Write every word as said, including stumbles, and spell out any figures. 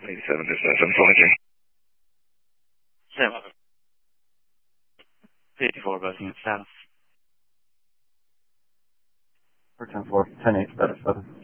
eighty-seven, dispatch, I'm calling you. Sam, fifty-four, buzzing at status. four ten four, ten eight, status seven.